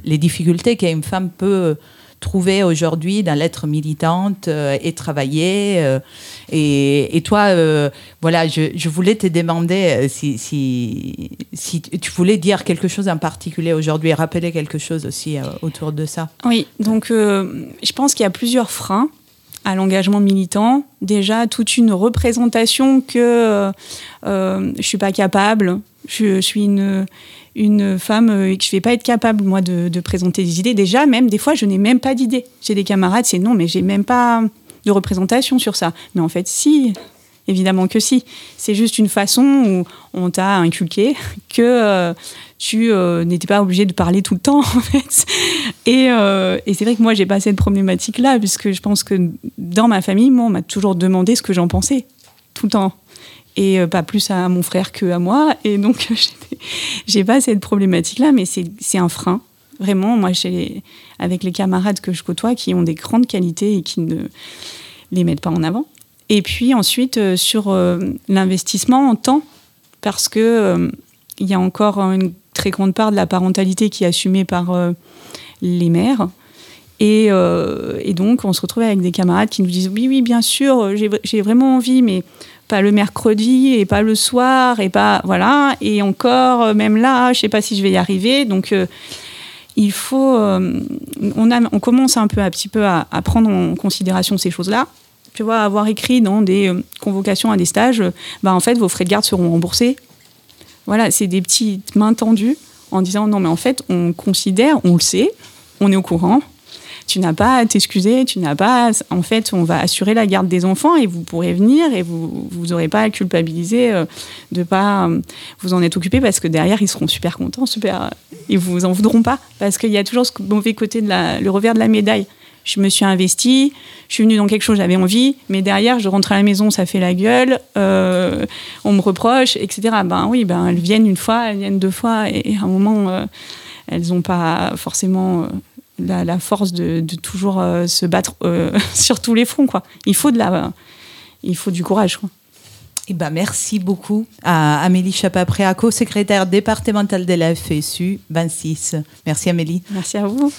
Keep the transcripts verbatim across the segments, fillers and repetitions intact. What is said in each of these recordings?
les difficultés qu'une femme peut trouver aujourd'hui dans l'être militante euh, et travailler. Euh, et, et toi, euh, voilà, je, je voulais te demander si, si, si tu voulais dire quelque chose en particulier aujourd'hui et rappeler quelque chose aussi euh, autour de ça. Oui, donc euh, je pense qu'il y a plusieurs freins à l'engagement militant. Déjà, toute une représentation que euh, euh, je ne suis pas capable, je, je suis une... une femme et que je ne vais pas être capable, moi, de, de présenter des idées. Déjà, même, des fois, je n'ai même pas d'idées. J'ai des camarades, c'est non, mais je n'ai même pas de représentation sur ça. Mais en fait, si, évidemment que si. C'est juste une façon où on t'a inculqué que euh, tu euh, n'étais pas obligé de parler tout le temps, en fait. Et, euh, et c'est vrai que moi, je n'ai pas cette problématique-là, puisque je pense que dans ma famille, moi, on m'a toujours demandé ce que j'en pensais, tout le temps. Et pas plus à mon frère qu'à moi. Et donc, j'ai, j'ai pas cette problématique-là, mais c'est, c'est un frein. Vraiment, moi, j'ai, avec les camarades que je côtoie, qui ont des grandes qualités et qui ne les mettent pas en avant. Et puis ensuite, euh, sur euh, l'investissement en temps, parce qu'il euh, y a encore une très grande part de la parentalité qui est assumée par euh, les mères. Et, euh, et donc, on se retrouve avec des camarades qui nous disent « Oui, oui, bien sûr, j'ai, j'ai vraiment envie, mais... » pas le mercredi et pas le soir et pas voilà et encore même là je sais pas si je vais y arriver donc euh, il faut euh, on a on commence un peu un petit peu à, à prendre en considération ces choses-là. Tu vois, avoir écrit dans des euh, convocations à des stages, euh, bah en fait vos frais de garde seront remboursés. Voilà, c'est des petites mains tendues en disant non mais en fait on considère, on le sait, on est au courant. Tu n'as pas à t'excuser, tu n'as pas... À... En fait, on va assurer la garde des enfants et vous pourrez venir et vous vous n'aurez pas à culpabiliser euh, de ne pas euh, vous en être occupé parce que derrière, ils seront super contents, super... Ils ne vous en voudront pas parce qu'il y a toujours ce mauvais côté, de la... le revers de la médaille. Je me suis investie, je suis venue dans quelque chose, j'avais envie, mais derrière, je rentre à la maison, ça fait la gueule, euh, on me reproche, et cetera. Ben oui, ben, elles viennent une fois, elles viennent deux fois et à un moment, euh, elles n'ont pas forcément... Euh, La, la force de, de toujours euh, se battre euh, sur tous les fronts, quoi. Il faut de la, euh, il faut du courage, quoi. Eh ben, merci beaucoup à Amélie Chapa-Préat, co-secrétaire départementale de la F S U vingt-six. Merci Amélie. Merci à vous.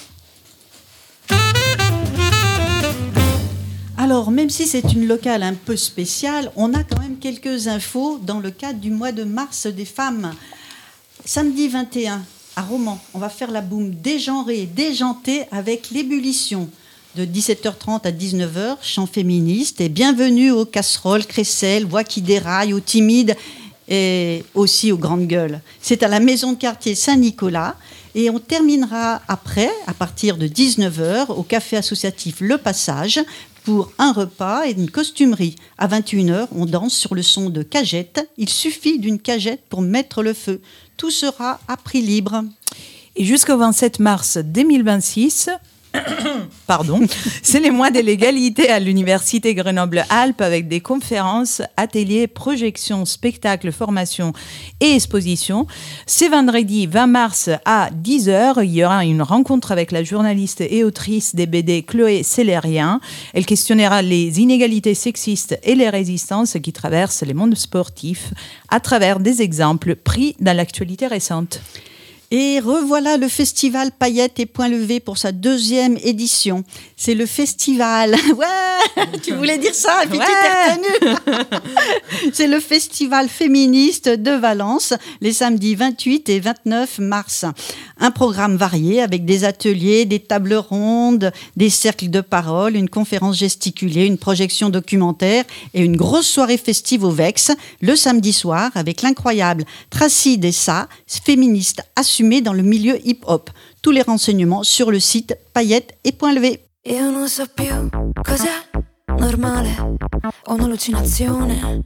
Alors, même si c'est une locale un peu spéciale, on a quand même quelques infos dans le cadre du mois de mars des femmes. Samedi vingt et un, à Romans, on va faire la boum dégenrée, déjantée avec l'ébullition. De dix-sept heures trente à dix-neuf heures, chant féministe et bienvenue aux casseroles, crécelles, voix qui déraillent, aux timides et aussi aux grandes gueules. C'est à la maison de quartier Saint-Nicolas et on terminera après, à partir de dix-neuf heures, au café associatif Le Passage pour un repas et une costumerie. À vingt et une heures, on danse sur le son de cagette. Il suffit d'une cagette pour mettre le feu. Tout sera à prix libre. Et jusqu'au vingt-sept mars deux mille vingt-six... Pardon, c'est les mois de l'égalité à l'Université Grenoble-Alpes avec des conférences, ateliers, projections, spectacles, formations et expositions. C'est vendredi vingt mars à dix heures. Il y aura une rencontre avec la journaliste et autrice des B D Chloé Célérien. Elle questionnera les inégalités sexistes et les résistances qui traversent les mondes sportifs à travers des exemples pris dans l'actualité récente. Et revoilà le festival Paillettes et Points Levés pour sa deuxième édition. C'est le festival... Ouais, tu voulais dire ça et puis ouais. Tu t'es retenu. C'est le festival féministe de Valence, les samedis vingt-huit et vingt-neuf mars. Un programme varié avec des ateliers, des tables rondes, des cercles de parole, une conférence gesticulée, une projection documentaire et une grosse soirée festive au Vex le samedi soir avec l'incroyable Tracy Dessa, féministe assumée dans le milieu hip-hop. Tous les renseignements sur le site Paillettes et Points Levés. Io non so più cos'è normale o un'allucinazione.